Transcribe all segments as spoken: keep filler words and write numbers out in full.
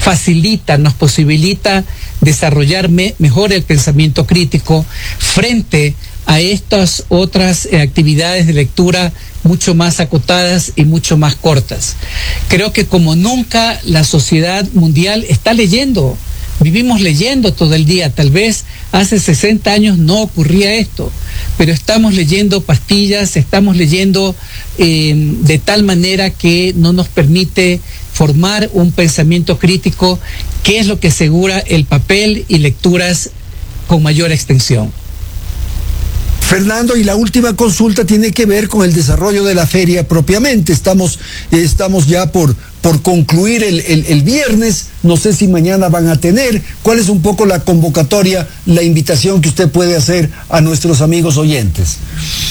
facilita, nos posibilita desarrollar me, mejor el pensamiento crítico frente a estas otras eh, actividades de lectura mucho más acotadas y mucho más cortas. Creo que como nunca la sociedad mundial está leyendo. Vivimos leyendo todo el día. Tal vez hace sesenta años no ocurría esto, pero estamos leyendo pastillas, estamos leyendo eh, de tal manera que no nos permite formar un pensamiento crítico, que es lo que asegura el papel y lecturas con mayor extensión. Fernando, y la última consulta tiene que ver con el desarrollo de la feria propiamente. Estamos, estamos ya por, por concluir el, el, el viernes. No sé si mañana van a tener. ¿Cuál es un poco la convocatoria, la invitación que usted puede hacer a nuestros amigos oyentes?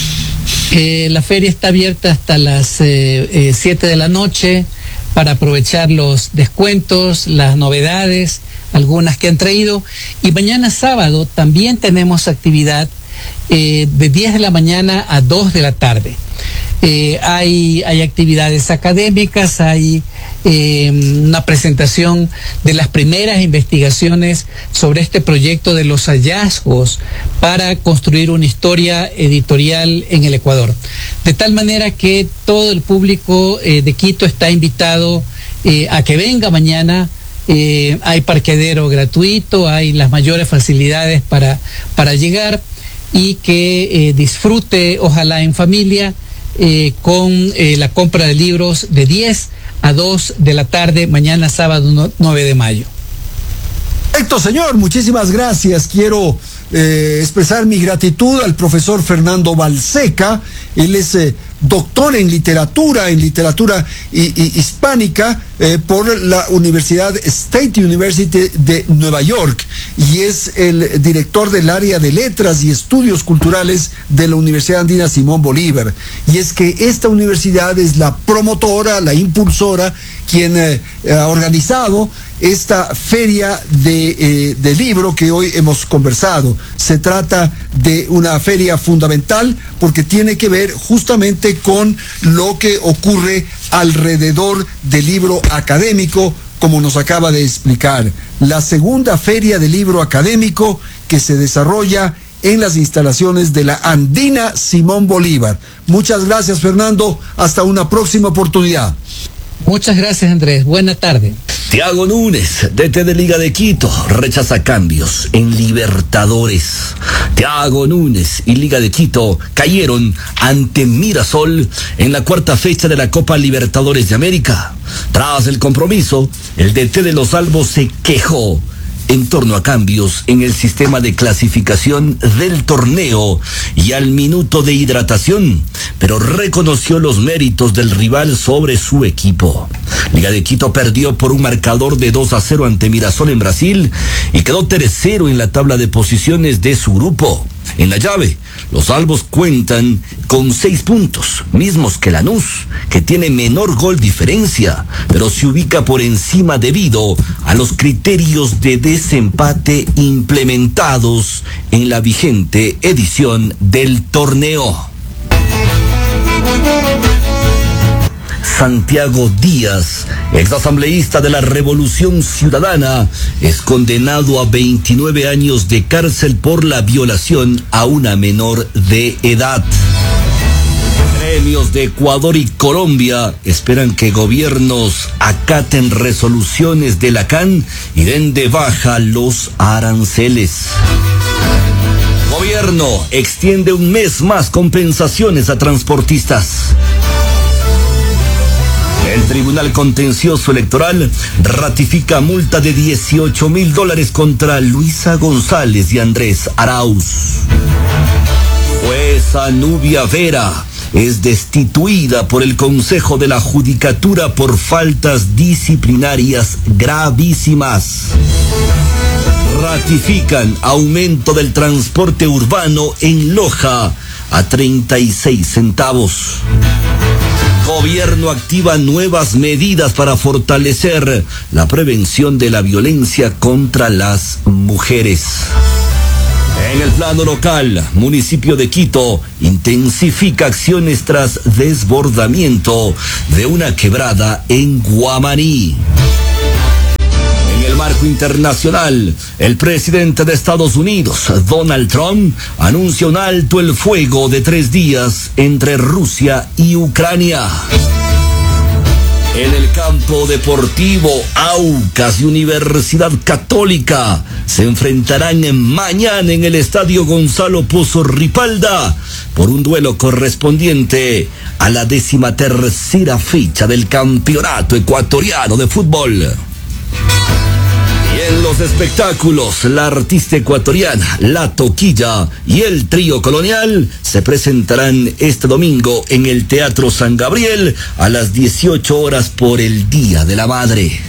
Eh, la feria está abierta hasta las siete eh, eh, de la noche para aprovechar los descuentos, las novedades, algunas que han traído. Y mañana sábado también tenemos actividad Eh, de diez de la mañana a dos de la tarde. Eh, hay, hay actividades académicas, hay eh, una presentación de las primeras investigaciones sobre este proyecto de los hallazgos para construir una historia editorial en el Ecuador. De tal manera que todo el público eh, de Quito está invitado eh, a que venga mañana. Eh, hay parqueadero gratuito, hay las mayores facilidades para, para llegar, y que eh, disfrute, ojalá en familia, eh, con eh, la compra de libros de diez a dos de la tarde, mañana sábado nueve de mayo. Perfecto, señor, muchísimas gracias. Quiero eh, expresar mi gratitud al profesor Fernando Balseca. Él es eh, doctor en literatura, en literatura y, y hispánica eh, por la Universidad State University de Nueva York, y es el director del área de letras y estudios culturales de la Universidad Andina Simón Bolívar. Y es que esta universidad es la promotora, la impulsora, quien eh, ha organizado esta feria de, eh, de libro que hoy hemos conversado. Se trata de una feria fundamental porque tiene que ver justamente con lo que ocurre alrededor del libro académico, como nos acaba de explicar. La segunda feria de libro académico que se desarrolla en las instalaciones de la Andina Simón Bolívar. Muchas gracias, Fernando. Hasta una próxima oportunidad. Muchas gracias, Andrés. Buena tarde. Thiago Núñez, D T de Liga de Quito, rechaza cambios en Libertadores. Thiago Núñez y Liga de Quito cayeron ante Mirasol en la cuarta fecha de la Copa Libertadores de América. Tras el compromiso, el D T de los Albos se quejó en torno a cambios en el sistema de clasificación del torneo y al minuto de hidratación, pero reconoció los méritos del rival sobre su equipo. Liga de Quito perdió por un marcador de dos a cero ante Mirasol en Brasil y quedó tercero en la tabla de posiciones de su grupo. En la llave, los albos cuentan con seis puntos, mismos que Lanús, que tiene menor gol diferencia, pero se ubica por encima debido a los criterios de desempate implementados en la vigente edición del torneo. Santiago Díaz, exasambleísta de la Revolución Ciudadana, es condenado a veintinueve años de cárcel por la violación a una menor de edad. Gremios de Ecuador y Colombia esperan que gobiernos acaten resoluciones de la C A N y den de baja los aranceles. Gobierno extiende un mes más compensaciones a transportistas. El Tribunal Contencioso Electoral ratifica multa de dieciocho mil dólares contra Luisa González y Andrés Arauz. Jueza Nubia Vera es destituida por el Consejo de la Judicatura por faltas disciplinarias gravísimas. Ratifican aumento del transporte urbano en Loja a treinta y seis centavos. Gobierno activa nuevas medidas para fortalecer la prevención de la violencia contra las mujeres. En el plano local, municipio de Quito intensifica acciones tras desbordamiento de una quebrada en Guamaní. marco internacional, el presidente de Estados Unidos, Donald Trump, anuncia un alto el fuego de tres días entre Rusia y Ucrania. En el campo deportivo, Aucas y Universidad Católica se enfrentarán mañana en el Estadio Gonzalo Pozo Ripalda por un duelo correspondiente a la decimatercera fecha del Campeonato Ecuatoriano de Fútbol. Y en los espectáculos, la artista ecuatoriana La Toquilla y el trío colonial se presentarán este domingo en el Teatro San Gabriel a las dieciocho horas por el Día de la Madre.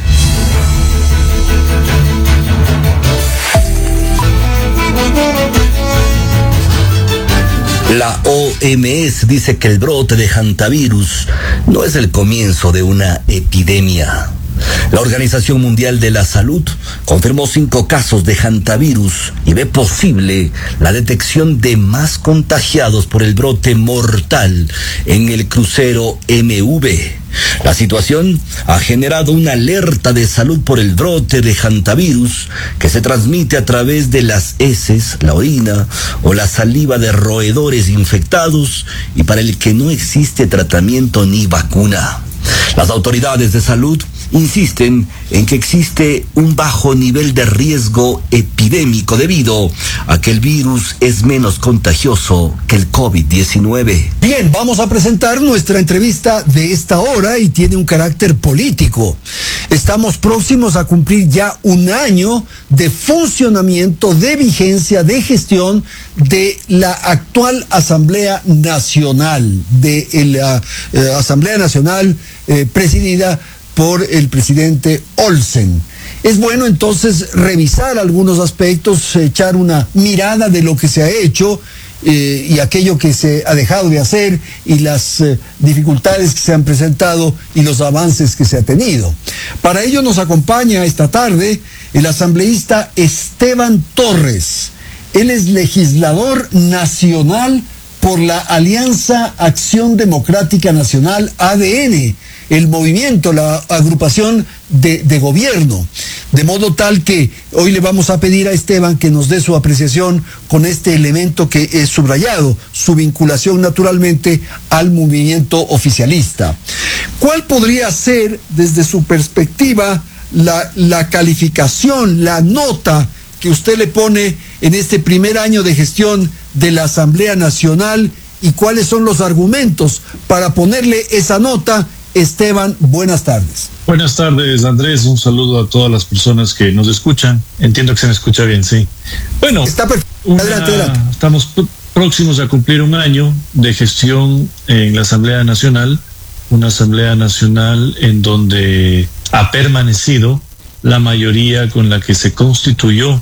La O M S dice que el brote de hantavirus no es el comienzo de una epidemia. La Organización Mundial de la Salud confirmó cinco casos de hantavirus y ve posible la detección de más contagiados por el brote mortal en el crucero M V. La situación ha generado una alerta de salud por el brote de hantavirus que se transmite a través de las heces, la orina o la saliva de roedores infectados y para el que no existe tratamiento ni vacuna. Las autoridades de salud insisten en que existe un bajo nivel de riesgo epidémico debido a que el virus es menos contagioso que el COVID diecinueve. Bien, vamos a presentar nuestra entrevista de esta hora y tiene un carácter político. Estamos próximos a cumplir ya un año de funcionamiento, de vigencia, de gestión de la actual Asamblea Nacional, de la eh, Asamblea Nacional eh, presidida por el presidente Olsen. Es bueno entonces revisar algunos aspectos, echar una mirada de lo que se ha hecho eh, y aquello que se ha dejado de hacer y las eh, dificultades que se han presentado y los avances que se ha tenido. Para ello nos acompaña esta tarde el asambleísta Esteban Torres. Él es legislador nacional por la Alianza Acción Democrática Nacional A D N, el movimiento, la agrupación de, de gobierno. De modo tal que hoy le vamos a pedir a Esteban que nos dé su apreciación con este elemento que es subrayado, su vinculación naturalmente al movimiento oficialista. ¿Cuál podría ser, desde su perspectiva, la, la calificación, la nota que usted le pone en este primer año de gestión de la Asamblea Nacional y cuáles son los argumentos para ponerle esa nota? Esteban, buenas tardes. Buenas tardes, Andrés. Un saludo a todas las personas que nos escuchan. Entiendo que se me escucha bien, sí. Bueno, está perfecto. Una, adelante, adelante. Estamos próximos a cumplir un año de gestión en la Asamblea Nacional, una Asamblea Nacional en donde ha permanecido la mayoría con la que se constituyó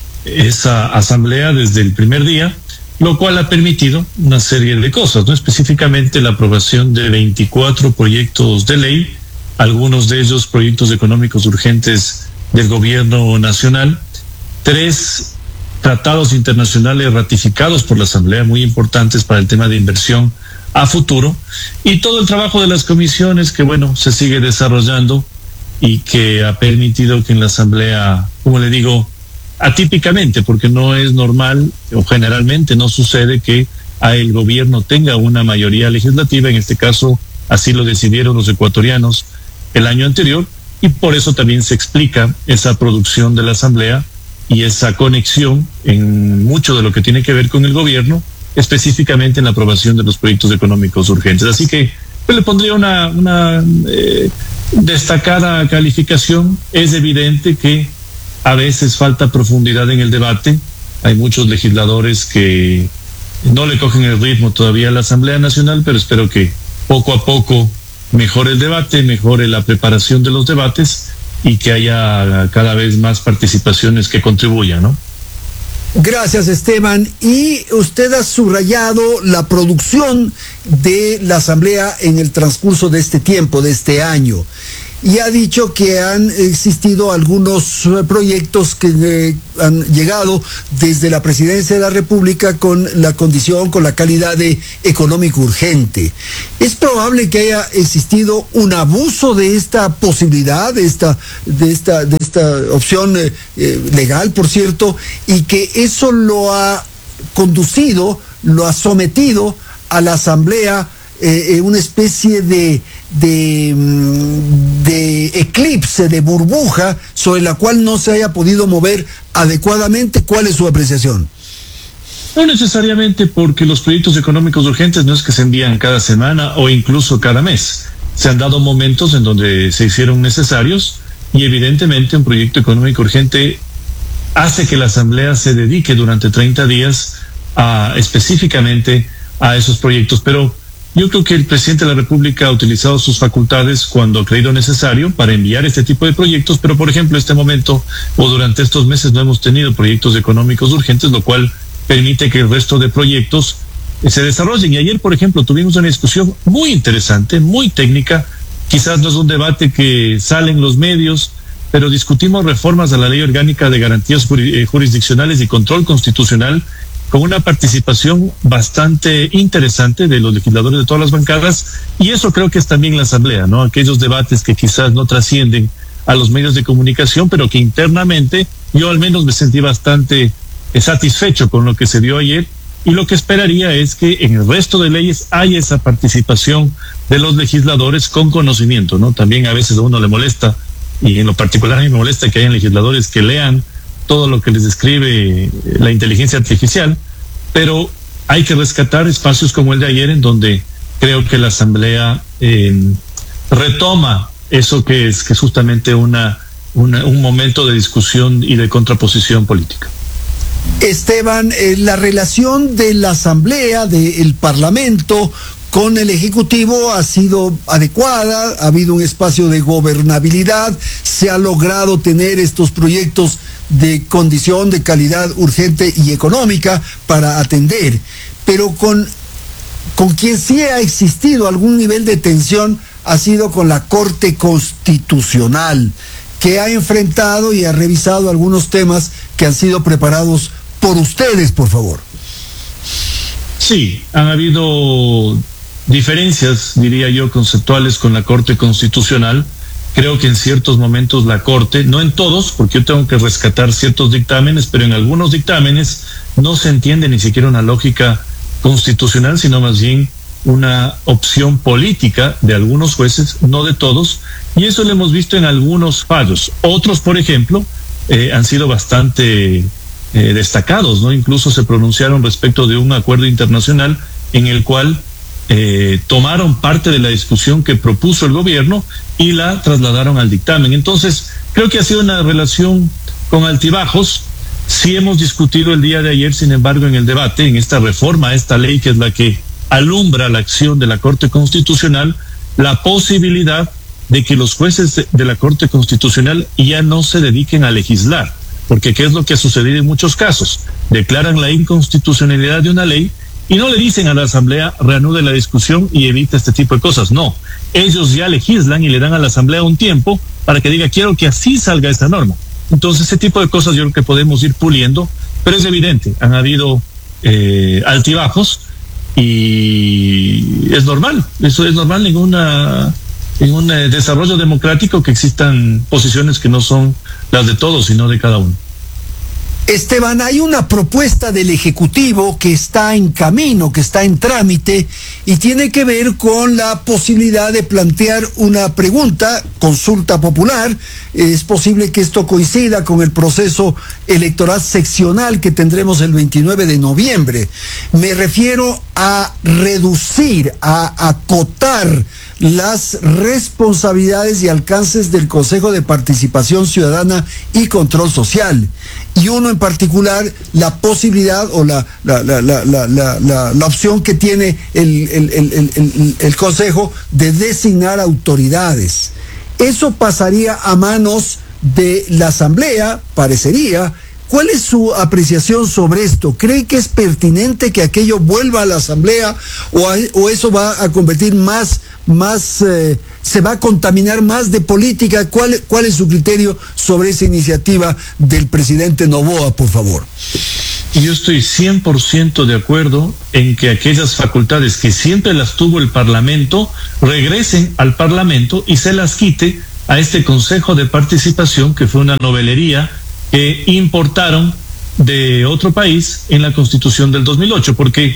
esa asamblea desde el primer día, lo cual ha permitido una serie de cosas, no específicamente la aprobación de veinticuatro proyectos de ley, algunos de ellos proyectos económicos urgentes del gobierno nacional, tres tratados internacionales ratificados por la Asamblea muy importantes para el tema de inversión a futuro, y todo el trabajo de las comisiones que, bueno, se sigue desarrollando y que ha permitido que en la Asamblea, como le digo, atípicamente, porque no es normal o generalmente no sucede que el gobierno tenga una mayoría legislativa. En este caso así lo decidieron los ecuatorianos el año anterior, y por eso también se explica esa producción de la Asamblea y esa conexión en mucho de lo que tiene que ver con el gobierno, específicamente en la aprobación de los proyectos económicos urgentes. Así que yo le pondría una, una eh, destacada calificación. Es evidente que a veces falta profundidad en el debate. Hay muchos legisladores que no le cogen el ritmo todavía a la Asamblea Nacional, pero espero que poco a poco mejore el debate, mejore la preparación de los debates y que haya cada vez más participaciones que contribuyan, ¿no? Gracias, Esteban. Y usted ha subrayado la producción de la Asamblea en el transcurso de este tiempo, de este año. y ha dicho que han existido algunos eh, proyectos que eh, han llegado desde la Presidencia de la República con la condición, con la calidad de económico urgente. ¿Es probable que haya existido un abuso de esta posibilidad, de esta, de esta, de esta opción eh, eh, legal, por cierto, y que eso lo ha conducido, lo ha sometido a la Asamblea eh, eh, una especie de, de, de eclipse, de burbuja, sobre la cual no se haya podido mover adecuadamente? ¿Cuál es su apreciación? No necesariamente, porque los proyectos económicos urgentes no es que se envían cada semana o incluso cada mes. Se han dado momentos en donde se hicieron necesarios y evidentemente un proyecto económico urgente hace que la Asamblea se dedique durante treinta días a, específicamente a esos proyectos. Pero yo creo que el presidente de la República ha utilizado sus facultades cuando ha creído necesario para enviar este tipo de proyectos, pero por ejemplo, en este momento o durante estos meses no hemos tenido proyectos económicos urgentes, lo cual permite que el resto de proyectos eh, se desarrollen. Y ayer, por ejemplo, tuvimos una discusión muy interesante, muy técnica. Quizás no es un debate que sale en los medios, pero discutimos reformas a la Ley Orgánica de Garantías Jurisdiccionales y Control Constitucional con una participación bastante interesante de los legisladores de todas las bancadas, y eso creo que es también la Asamblea, ¿no? Aquellos debates que quizás no trascienden a los medios de comunicación, pero que internamente yo al menos me sentí bastante satisfecho con lo que se dio ayer, y lo que esperaría es que en el resto de leyes haya esa participación de los legisladores con conocimiento, ¿no? También a veces a uno le molesta, y en lo particular a mí me molesta que hayan legisladores que lean todo lo que les describe la inteligencia artificial, pero hay que rescatar espacios como el de ayer, en donde creo que la Asamblea eh, retoma eso que es, que es justamente una, una, un momento de discusión y de contraposición política. Esteban, eh, la relación de la Asamblea, del Parlamento con el Ejecutivo ha sido adecuada, ha habido un espacio de gobernabilidad, se ha logrado tener estos proyectos de condición de calidad urgente y económica para atender, pero con, con quien sí ha existido algún nivel de tensión ha sido con la Corte Constitucional, que ha enfrentado y ha revisado algunos temas que han sido preparados por ustedes, por favor. Sí, han habido diferencias, diría yo, conceptuales con la Corte Constitucional. Creo que en ciertos momentos la Corte, no en todos, porque yo tengo que rescatar ciertos dictámenes, pero en algunos dictámenes no se entiende ni siquiera una lógica constitucional, sino más bien una opción política de algunos jueces, no de todos, y eso lo hemos visto en algunos fallos. Otros, por ejemplo, eh, han sido bastante eh, destacados, ¿no? Incluso se pronunciaron respecto de un acuerdo internacional en el cual eh, tomaron parte de la discusión que propuso el gobierno y la trasladaron al dictamen. Entonces, creo que ha sido una relación con altibajos. Sí hemos discutido el día de ayer, sin embargo, en el debate, en esta reforma a esta ley, que es la que alumbra la acción de la Corte Constitucional, la posibilidad de que los jueces de la Corte Constitucional ya no se dediquen a legislar, porque ¿qué es lo que ha sucedido en muchos casos? Declaran la inconstitucionalidad de una ley y no le dicen a la Asamblea reanude la discusión y evita este tipo de cosas. No, ellos ya legislan y le dan a la Asamblea un tiempo para que diga quiero que así salga esta norma. Entonces ese tipo de cosas yo creo que podemos ir puliendo, pero es evidente, han habido eh, altibajos y es normal, eso es normal en una en un eh, desarrollo democrático, que existan posiciones que no son las de todos, sino de cada uno. Esteban, hay una propuesta del Ejecutivo que está en camino, que está en trámite, y tiene que ver con la posibilidad de plantear una pregunta, consulta popular. Es posible que esto coincida con el proceso electoral seccional que tendremos el veintinueve de noviembre. Me refiero a reducir, a acotar las responsabilidades y alcances del Consejo de Participación Ciudadana y Control Social, y uno en particular la posibilidad o la la la la la la, la, la opción que tiene el, el, el, el, el, el Consejo de designar autoridades. Eso pasaría a manos de la Asamblea, parecería. ¿Cuál es su apreciación sobre esto? ¿Cree que es pertinente que aquello vuelva a la Asamblea, o, a, o eso va a convertir más, más eh, se va a contaminar más de política. ¿Cuál, cuál es su criterio sobre esa iniciativa del presidente Noboa, por favor? Yo estoy cien por ciento de acuerdo en que aquellas facultades que siempre las tuvo el Parlamento regresen al Parlamento y se las quite a este Consejo de Participación, que fue una novelería que importaron de otro país en la Constitución del dos mil ocho, porque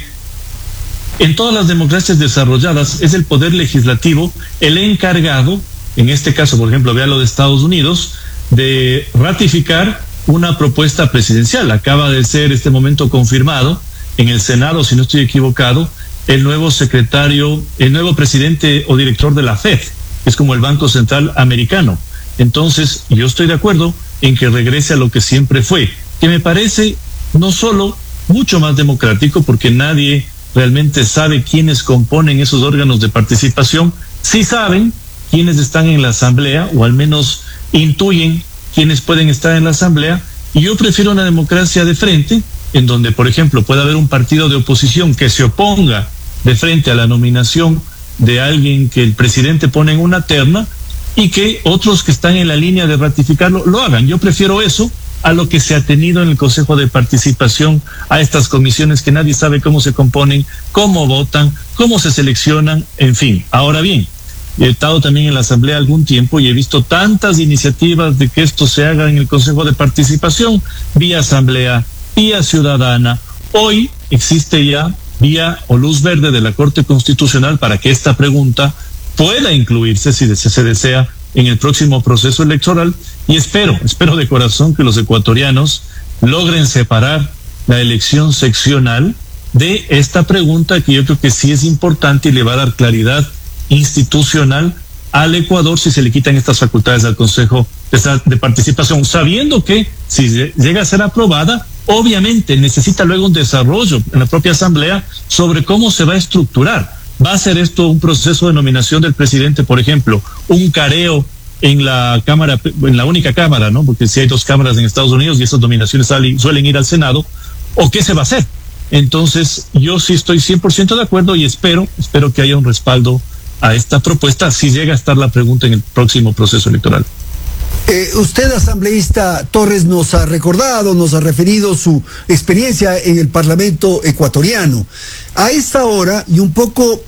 en todas las democracias desarrolladas es el Poder Legislativo el encargado, en este caso, por ejemplo, vea lo de Estados Unidos, de ratificar una propuesta presidencial. Acaba de ser este momento confirmado en el Senado, si no estoy equivocado, el nuevo secretario, el nuevo presidente o director de la Fed, que es como el Banco Central Americano. Entonces, yo estoy de acuerdo en que regrese a lo que siempre fue, que me parece no solo mucho más democrático, porque nadie realmente sabe quiénes componen esos órganos de participación, sí saben quiénes están en la Asamblea, o al menos intuyen quienes pueden estar en la Asamblea, y yo prefiero una democracia de frente, en donde, por ejemplo, pueda haber un partido de oposición que se oponga de frente a la nominación de alguien que el presidente pone en una terna, y que otros que están en la línea de ratificarlo lo hagan. Yo prefiero eso a lo que se ha tenido en el Consejo de Participación, a estas comisiones que nadie sabe cómo se componen, cómo votan, cómo se seleccionan, en fin. Ahora bien, he estado también en la Asamblea algún tiempo y he visto tantas iniciativas de que esto se haga en el Consejo de Participación, vía Asamblea, vía Ciudadana. Hoy existe ya vía o luz verde de la Corte Constitucional para que esta pregunta pueda incluirse, si se desea, en el próximo proceso electoral, y espero, espero de corazón que los ecuatorianos logren separar la elección seccional de esta pregunta, que yo creo que sí es importante y le va a dar claridad institucional al Ecuador si se le quitan estas facultades al Consejo de Participación, sabiendo que si llega a ser aprobada, obviamente necesita luego un desarrollo en la propia Asamblea sobre cómo se va a estructurar. ¿Va a ser esto un proceso de nominación del presidente, por ejemplo, un careo en la cámara, en la única cámara, ¿no? Porque si hay dos cámaras en Estados Unidos y esas nominaciones salen, suelen ir al Senado, ¿o qué se va a hacer? Entonces, yo sí estoy cien por ciento de acuerdo y espero, espero que haya un respaldo a esta propuesta si llega a estar la pregunta en el próximo proceso electoral. Eh, usted, asambleísta Torres, nos ha recordado, nos ha referido su experiencia en el Parlamento ecuatoriano. A esta hora, y un poco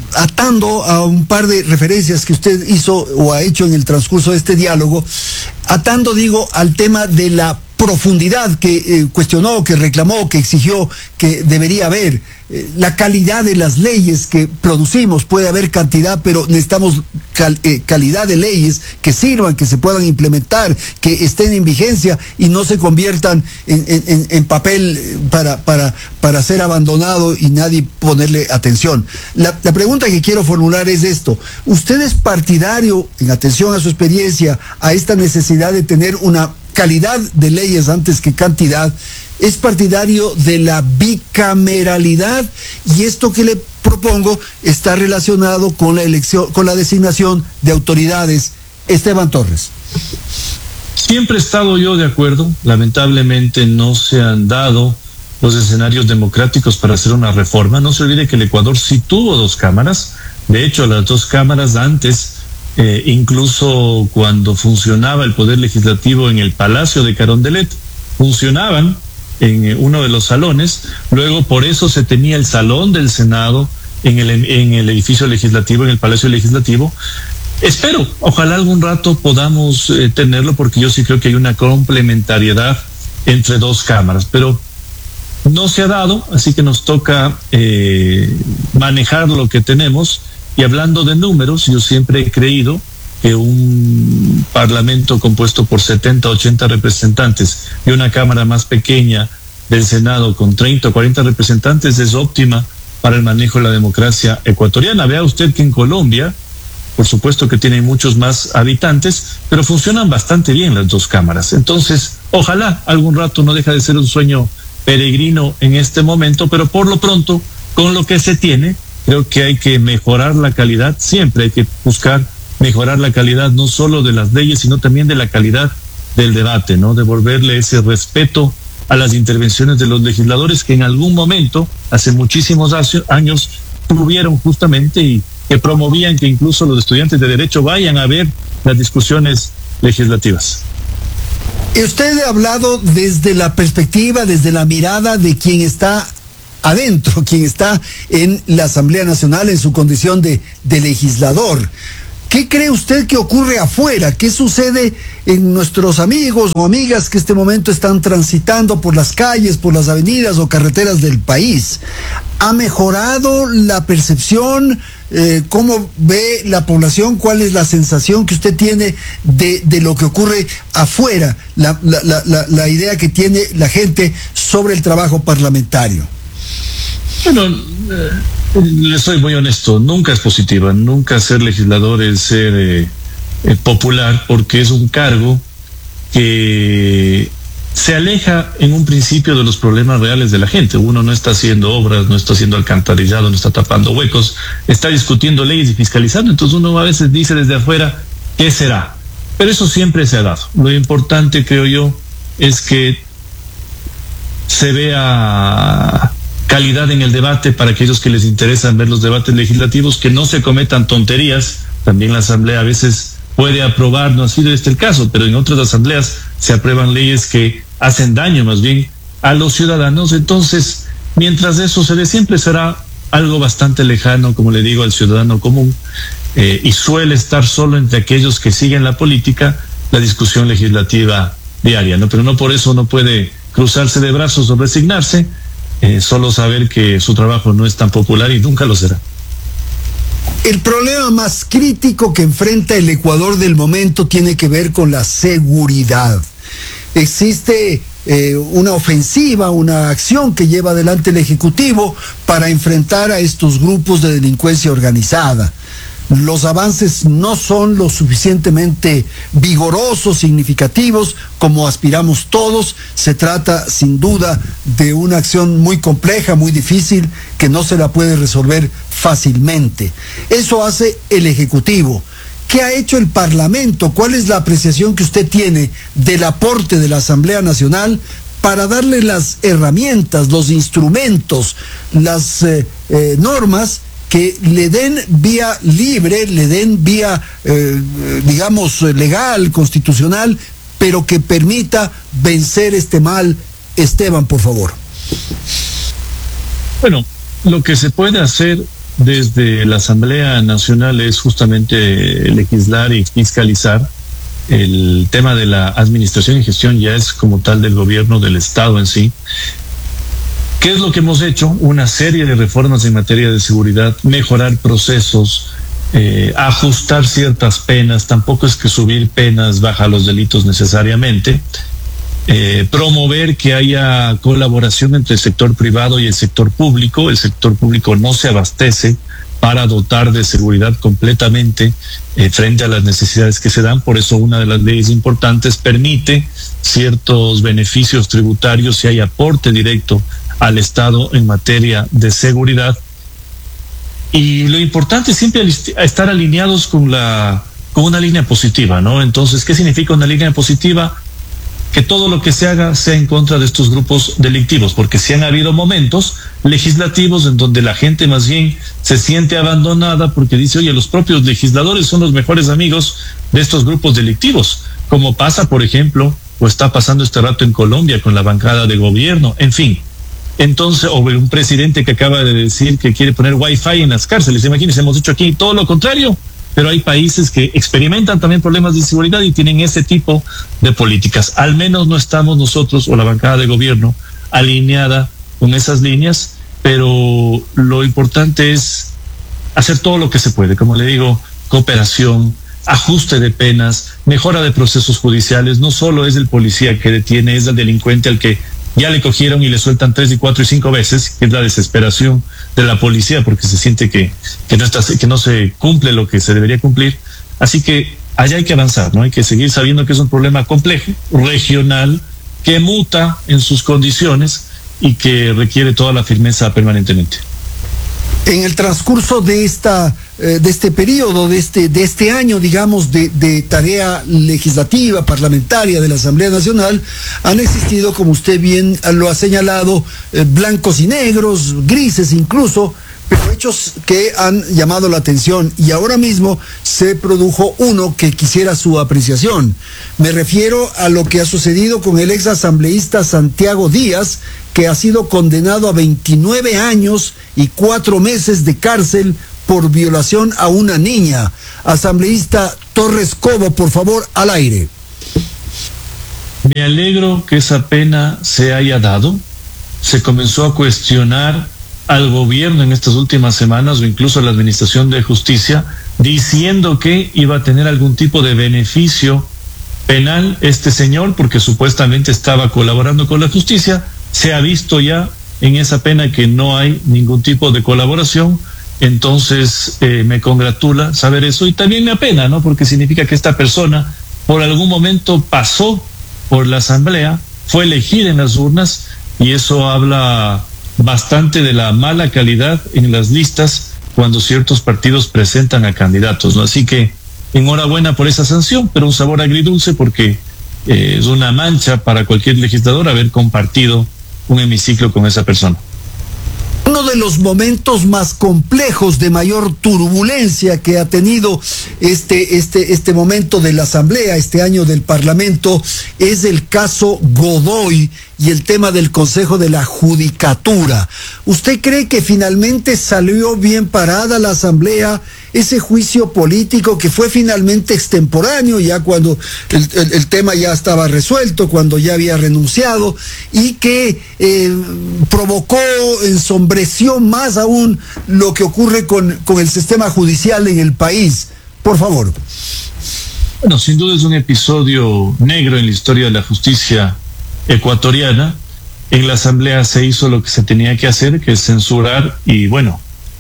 atando a un par de referencias que usted hizo o ha hecho en el transcurso de este diálogo, atando, digo, al tema de la profundidad que eh, cuestionó, que reclamó, que exigió que debería haber, eh, la calidad de las leyes que producimos. Puede haber cantidad, pero necesitamos cal, eh, calidad de leyes que sirvan, que se puedan implementar, que estén en vigencia y no se conviertan en, en, en papel para, para, para ser abandonado y nadie ponerle atención. La, la pregunta que quiero formular es esto: ¿usted es partidario, en atención a su experiencia, a esta necesidad de tener una calidad de leyes antes que cantidad? ¿Es partidario de la bicameralidad? Y esto que le propongo está relacionado con la elección, con la designación de autoridades. Esteban Torres. Siempre he estado yo de acuerdo. Lamentablemente no se han dado los escenarios democráticos para hacer una reforma. No se olvide que el Ecuador sí tuvo dos cámaras. De hecho, las dos cámaras antes, Eh, incluso cuando funcionaba el Poder Legislativo en el Palacio de Carondelet, funcionaban en eh, uno de los salones. Luego por eso se tenía el Salón del Senado en el, en el edificio legislativo, en el Palacio Legislativo. Espero, ojalá algún rato podamos eh, tenerlo, porque yo sí creo que hay una complementariedad entre dos cámaras, pero no se ha dado, así que nos toca eh, manejar lo que tenemos. Y hablando de números, yo siempre he creído que un parlamento compuesto por setenta, ochenta representantes y una cámara más pequeña del Senado con treinta o cuarenta representantes es óptima para el manejo de la democracia ecuatoriana. Vea usted que en Colombia, por supuesto que tienen muchos más habitantes, pero funcionan bastante bien las dos cámaras. Entonces, ojalá algún rato, no deja de ser un sueño peregrino en este momento, pero por lo pronto, con lo que se tiene, creo que hay que mejorar la calidad. Siempre hay que buscar mejorar la calidad, no solo de las leyes, sino también de la calidad del debate, ¿no? Devolverle ese respeto a las intervenciones de los legisladores que en algún momento, hace muchísimos años, tuvieron justamente y que promovían que incluso los estudiantes de Derecho vayan a ver las discusiones legislativas. Usted ha hablado desde la perspectiva, desde la mirada de quien está adentro, quien está en la Asamblea Nacional en su condición de, de legislador. ¿Qué cree usted que ocurre afuera? ¿Qué sucede en nuestros amigos o amigas que este momento están transitando por las calles, por las avenidas o carreteras del país? ¿Ha mejorado la percepción? Eh, ¿Cómo ve la población? ¿Cuál es la sensación que usted tiene de, de lo que ocurre afuera? La, la, la, la, la idea que tiene la gente sobre el trabajo parlamentario. Bueno, eh, le soy muy honesto, nunca es positiva, nunca ser legislador es ser eh, eh, popular, porque es un cargo que se aleja en un principio de los problemas reales de la gente. Uno no está haciendo obras, no está haciendo alcantarillado, no está tapando huecos, está discutiendo leyes y fiscalizando. Entonces uno a veces dice desde afuera, ¿qué será? Pero eso siempre se ha dado. Lo importante, creo yo, es que se vea calidad en el debate para aquellos que les interesan ver los debates legislativos, que no se cometan tonterías. También la Asamblea a veces puede aprobar, no ha sido este el caso, pero en otras asambleas se aprueban leyes que hacen daño más bien a los ciudadanos. Entonces, mientras eso se dé, siempre será algo bastante lejano, como le digo, al ciudadano común, eh, y suele estar solo entre aquellos que siguen la política, la discusión legislativa diaria, ¿no? Pero no por eso no puede cruzarse de brazos o resignarse, eh, solo saber que su trabajo no es tan popular y nunca lo será. El problema más crítico que enfrenta el Ecuador del momento tiene que ver con la seguridad. Existe eh, una ofensiva, una acción que lleva adelante el Ejecutivo para enfrentar a estos grupos de delincuencia organizada. Los avances no son lo suficientemente vigorosos, significativos, como aspiramos todos. Se trata, sin duda, de una acción muy compleja, muy difícil, que no se la puede resolver fácilmente. Eso hace el Ejecutivo. ¿Qué ha hecho el Parlamento? ¿Cuál es la apreciación que usted tiene del aporte de la Asamblea Nacional para darle las herramientas, los instrumentos, las eh, eh, normas que le den vía libre, le den vía, eh, digamos, legal, constitucional, pero que permita vencer este mal? Esteban, por favor. Bueno, lo que se puede hacer desde la Asamblea Nacional es justamente legislar y fiscalizar. El tema de la administración y gestión ya es como tal del gobierno, del Estado en sí. ¿Qué es lo que hemos hecho? Una serie de reformas en materia de seguridad, mejorar procesos, eh, ajustar ciertas penas. Tampoco es que subir penas baja los delitos necesariamente. Eh, promover que haya colaboración entre el sector privado y el sector público. El sector público no se abastece para dotar de seguridad completamente eh, frente a las necesidades que se dan. Por eso una de las leyes importantes permite ciertos beneficios tributarios si hay aporte directo al Estado en materia de seguridad. Y lo importante es siempre estar alineados con la con una línea positiva, ¿no? Entonces, ¿qué significa una línea positiva? Que todo lo que se haga sea en contra de estos grupos delictivos, porque sí han habido momentos legislativos en donde la gente más bien se siente abandonada porque dice, oye, los propios legisladores son los mejores amigos de estos grupos delictivos, como pasa, por ejemplo, o está pasando este rato en Colombia con la bancada de gobierno, en fin. Entonces, o un presidente que acaba de decir que quiere poner wifi en las cárceles. Imagínense, hemos dicho aquí todo lo contrario, pero hay países que experimentan también problemas de seguridad y tienen ese tipo de políticas. Al menos no estamos nosotros o la bancada de gobierno alineada con esas líneas, pero lo importante es hacer todo lo que se puede. Como le digo, cooperación, ajuste de penas, mejora de procesos judiciales. No solo es el policía que detiene, es el delincuente al que ya le cogieron y le sueltan tres y cuatro y cinco veces, que es la desesperación de la policía porque se siente que, que, no está, que no se cumple lo que se debería cumplir. Así que allá hay que avanzar, ¿no? Hay que seguir sabiendo que es un problema complejo, regional, que muta en sus condiciones y que requiere toda la firmeza permanentemente. En el transcurso de esta eh, de este periodo, de este de este año, digamos, de, de tarea legislativa, parlamentaria de la Asamblea Nacional, han existido, como usted bien lo ha señalado, eh, blancos y negros, grises incluso, pero hechos que han llamado la atención y ahora mismo se produjo uno que quisiera su apreciación. Me refiero a lo que ha sucedido con el ex asambleísta Santiago Díaz, que ha sido condenado a veintinueve años y cuatro meses de cárcel por violación a una niña. Asambleísta Torres Cobo, por favor, al aire. Me alegro que esa pena se haya dado. Se comenzó a cuestionar al gobierno en estas últimas semanas o incluso a la Administración de Justicia, diciendo que iba a tener algún tipo de beneficio penal este señor porque supuestamente estaba colaborando con la justicia. Se ha visto ya en esa pena que no hay ningún tipo de colaboración. Entonces eh, me congratula saber eso y también me apena, ¿no? Porque significa que esta persona por algún momento pasó por la asamblea, fue elegida en las urnas y eso habla bastante de la mala calidad en las listas cuando ciertos partidos presentan a candidatos, ¿no? Así que enhorabuena por esa sanción, pero un sabor agridulce porque eh, es una mancha para cualquier legislador haber compartido un hemiciclo con esa persona. Uno de los momentos más complejos, de mayor turbulencia que ha tenido este, este, este momento de la Asamblea, este año del Parlamento, es el caso Godoy y el tema del Consejo de la Judicatura. ¿Usted cree que finalmente salió bien parada la Asamblea? Ese juicio político que fue finalmente extemporáneo, ya cuando el, el, el tema ya estaba resuelto, cuando ya había renunciado, y que eh, provocó, ensombreció más aún lo que ocurre con, con el sistema judicial en el país. Por favor. Bueno, sin duda es un episodio negro en la historia de la justicia ecuatoriana. En la Asamblea se hizo lo que se tenía que hacer, que es censurar y, bueno,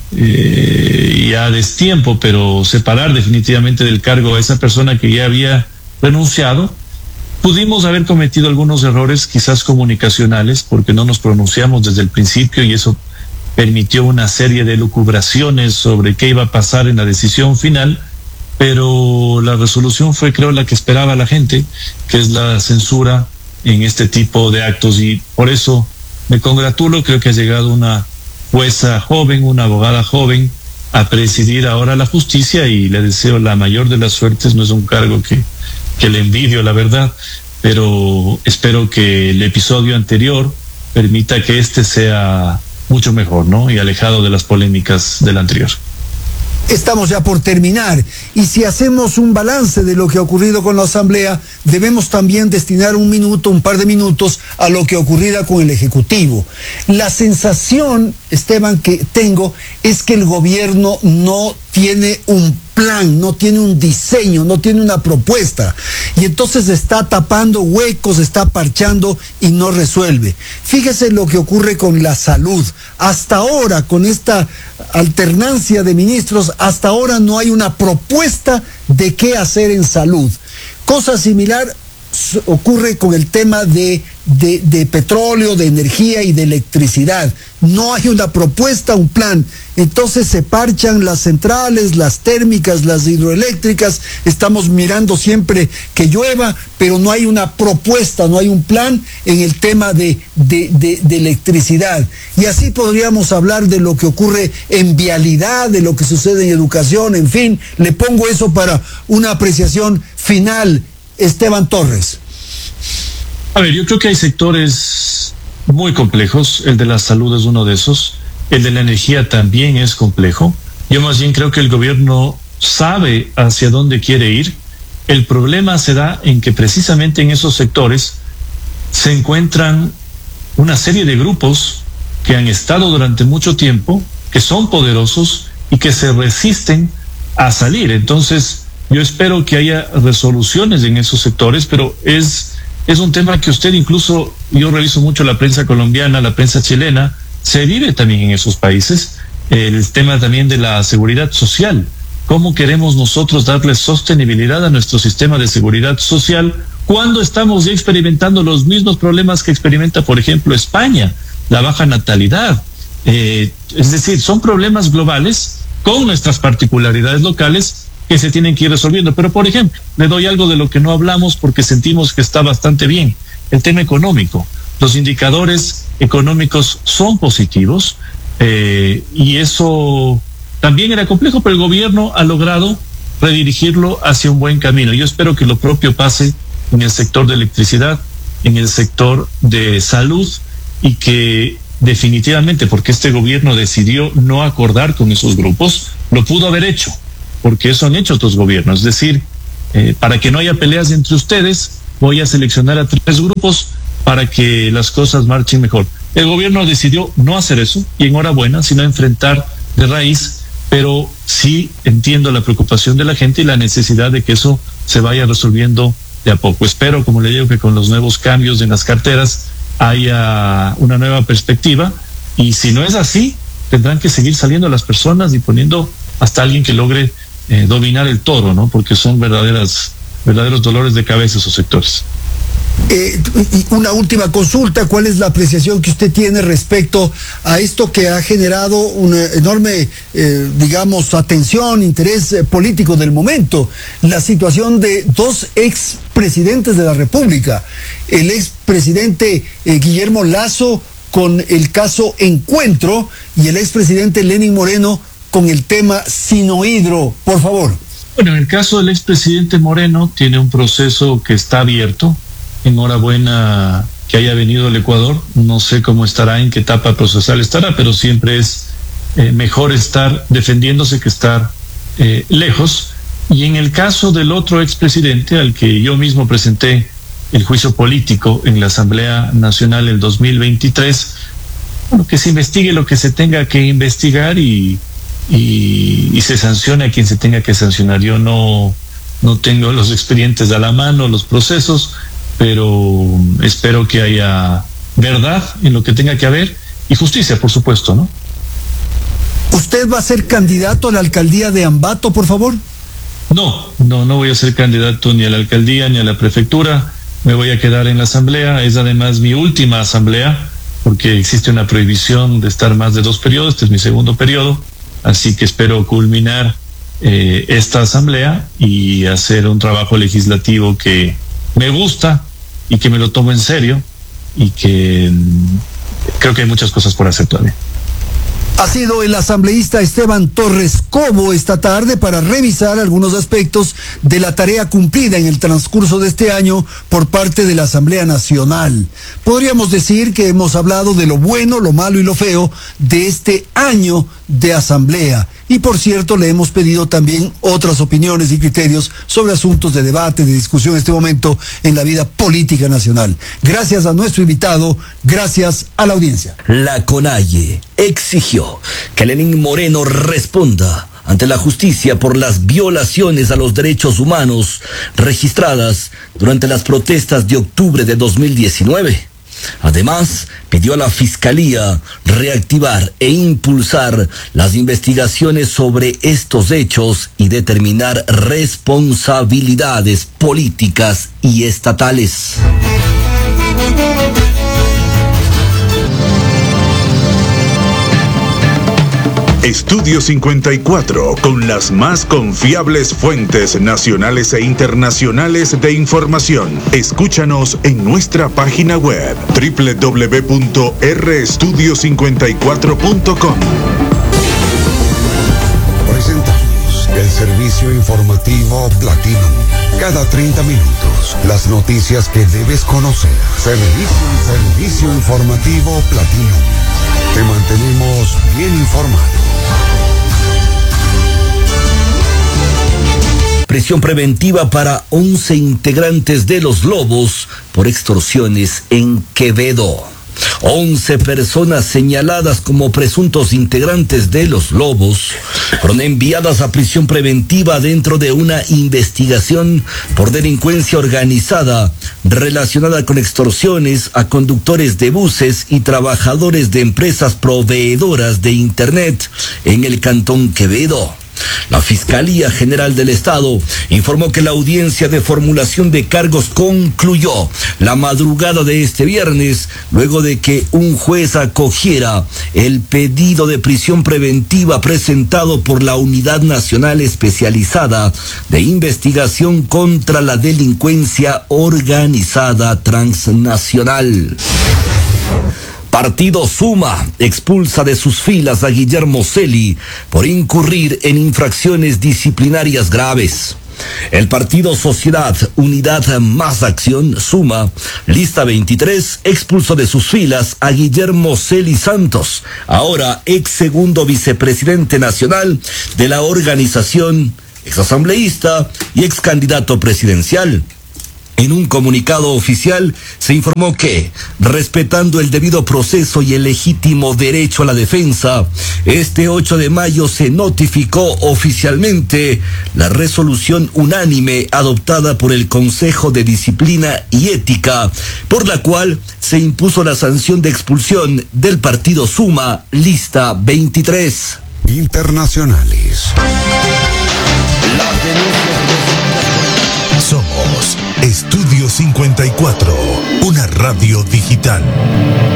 Eh, ya a destiempo, pero separar definitivamente del cargo a esa persona que ya había renunciado. Pudimos haber cometido algunos errores, quizás comunicacionales, porque no nos pronunciamos desde el principio y eso permitió una serie de lucubraciones sobre qué iba a pasar en la decisión final, pero la resolución fue, creo, la que esperaba la gente, que es la censura en este tipo de actos, y por eso me congratulo. Creo que ha llegado una jueza joven, una abogada joven, a presidir ahora la justicia y le deseo la mayor de las suertes. No es un cargo que, que le envidio, la verdad, pero espero que el episodio anterior permita que este sea mucho mejor, ¿no? Y alejado de las polémicas del anterior. Estamos ya por terminar y si hacemos un balance de lo que ha ocurrido con la Asamblea, debemos también destinar un minuto, un par de minutos a lo que ha ocurrido con el Ejecutivo. La sensación, Esteban, que tengo es que el gobierno no tiene un plan, no tiene un diseño, no tiene una propuesta y entonces está tapando huecos, está parchando y no resuelve. Fíjese lo que ocurre con la salud. Hasta ahora, con esta alternancia de ministros, hasta ahora no hay una propuesta de qué hacer en salud. Cosa similar ocurre con el tema de, de, de petróleo, de energía y de electricidad. No hay una propuesta, un plan. Entonces se parchan las centrales, las térmicas, las hidroeléctricas. Estamos mirando siempre que llueva, pero no hay una propuesta, no hay un plan en el tema de, de, de, de electricidad. Y así podríamos hablar de lo que ocurre en vialidad, de lo que sucede en educación, en fin. Le pongo eso para una apreciación final. Esteban Torres. A ver, yo creo que hay sectores muy complejos. El de la salud es uno de esos. El de la energía también es complejo. Yo más bien creo que el gobierno sabe hacia dónde quiere ir. El problema se da en que precisamente en esos sectores se encuentran una serie de grupos que han estado durante mucho tiempo, que son poderosos y que se resisten a salir. Entonces, yo espero que haya resoluciones en esos sectores, pero es, es un tema que usted incluso, yo reviso mucho la prensa colombiana, la prensa chilena, se vive también en esos países, el tema también de la seguridad social. ¿Cómo queremos nosotros darle sostenibilidad a nuestro sistema de seguridad social cuando estamos ya experimentando los mismos problemas que experimenta, por ejemplo, España, la baja natalidad? Eh, es decir, son problemas globales con nuestras particularidades locales que se tienen que ir resolviendo. Pero, por ejemplo, le doy algo de lo que no hablamos porque sentimos que está bastante bien. El tema económico. Los indicadores económicos son positivos. Eh, y eso también era complejo, pero el gobierno ha logrado redirigirlo hacia un buen camino. Yo espero que lo propio pase en el sector de electricidad, en el sector de salud, y que definitivamente, porque este gobierno decidió no acordar con esos grupos, lo pudo haber hecho, porque eso han hecho otros gobiernos. Es decir, eh, para que no haya peleas entre ustedes, voy a seleccionar a tres grupos para que las cosas marchen mejor. El gobierno decidió no hacer eso, y enhorabuena, sino enfrentar de raíz, pero sí entiendo la preocupación de la gente y la necesidad de que eso se vaya resolviendo de a poco. Espero, como le digo, que con los nuevos cambios en las carteras haya una nueva perspectiva, y si no es así, tendrán que seguir saliendo las personas y poniendo hasta alguien que logre eh, dominar el toro, ¿no? Porque son verdaderas, verdaderos dolores de cabeza esos sectores. Eh, y una última consulta, ¿cuál es la apreciación que usted tiene respecto a esto que ha generado una enorme, eh, digamos, atención, interés eh, político del momento? La situación de dos expresidentes de la República, el expresidente eh, Guillermo Lasso con el caso Encuentro y el expresidente Lenín Moreno con el tema Sinohidro. Por favor. Bueno, en el caso del expresidente Moreno tiene un proceso que está abierto. Enhorabuena que haya venido al Ecuador. No sé cómo estará, en qué etapa procesal estará, pero siempre es eh, mejor estar defendiéndose que estar eh, lejos. Y en el caso del otro expresidente, al que yo mismo presenté el juicio político en la Asamblea Nacional el dos mil veintitrés, bueno, que se investigue lo que se tenga que investigar y, y, y se sancione a quien se tenga que sancionar. Yo no, no tengo los expedientes a la mano, los procesos, pero espero que haya verdad en lo que tenga que haber y justicia, por supuesto, ¿no? ¿Usted va a ser candidato a la alcaldía de Ambato, por favor? No, no, no voy a ser candidato ni a la alcaldía ni a la prefectura. Me voy a quedar en la asamblea. Es además mi última asamblea, porque existe una prohibición de estar más de dos periodos. Este es mi segundo periodo, así que espero culminar eh, esta asamblea y hacer un trabajo legislativo que me gusta y que me lo tomo en serio, y que mmm, creo que hay muchas cosas por hacer todavía. Ha sido el asambleísta Esteban Torres Cobo esta tarde para revisar algunos aspectos de la tarea cumplida en el transcurso de este año por parte de la Asamblea Nacional. Podríamos decir que hemos hablado de lo bueno, lo malo y lo feo de este año de asamblea. Y por cierto, le hemos pedido también otras opiniones y criterios sobre asuntos de debate, de discusión en este momento en la vida política nacional. Gracias a nuestro invitado, gracias a la audiencia. La CONAIE exigió que Lenín Moreno responda ante la justicia por las violaciones a los derechos humanos registradas durante las protestas de octubre de dos mil diecinueve. Además, pidió a la Fiscalía reactivar e impulsar las investigaciones sobre estos hechos y determinar responsabilidades políticas y estatales. Estudio cincuenta y cuatro, con las más confiables fuentes nacionales e internacionales de información. Escúchanos en nuestra página web doble u doble u doble u punto r estudio cincuenta y cuatro punto com. Presentamos el servicio informativo Platinum. Cada treinta minutos, las noticias que debes conocer. Servicio, servicio informativo Platinum. Te mantenemos bien informado. Prisión preventiva para once integrantes de Los Lobos por extorsiones en Quevedo. once personas señaladas como presuntos integrantes de Los Lobos fueron enviadas a prisión preventiva dentro de una investigación por delincuencia organizada relacionada con extorsiones a conductores de buses y trabajadores de empresas proveedoras de Internet en el Cantón Quevedo. La Fiscalía General del Estado informó que la audiencia de formulación de cargos concluyó la madrugada de este viernes, luego de que un juez acogiera el pedido de prisión preventiva presentado por la Unidad Nacional Especializada de Investigación contra la Delincuencia Organizada Transnacional. Partido Suma expulsa de sus filas a Guillermo Celi por incurrir en infracciones disciplinarias graves. El Partido Sociedad Unidad Más Acción, Suma, lista veintitrés, expulsó de sus filas a Guillermo Celi Santos, ahora ex segundo vicepresidente nacional de la organización, ex asambleísta y ex candidato presidencial. En un comunicado oficial se informó que, respetando el debido proceso y el legítimo derecho a la defensa, este ocho de mayo se notificó oficialmente la resolución unánime adoptada por el Consejo de Disciplina y Ética, por la cual se impuso la sanción de expulsión del Partido Suma, lista veintitrés. Internacionales. Somos Estudio cincuenta y cuatro, una radio digital.